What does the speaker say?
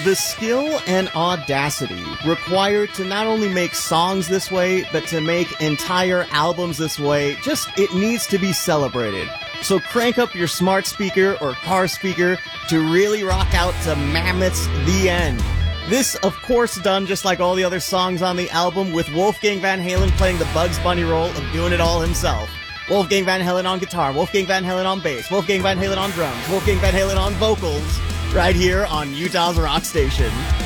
The skill and audacity required to not only make songs this way, but to make entire albums this way, it needs to be celebrated. So crank up your smart speaker or car speaker to really rock out to Mammoth's The End. This, of course, done just like all the other songs on the album, with Wolfgang Van Halen playing the Bugs Bunny role of doing it all himself. Wolfgang Van Halen on guitar, Wolfgang Van Halen on bass, Wolfgang Van Halen on drums, Wolfgang Van Halen on vocals, right here on Utah's Rock Station.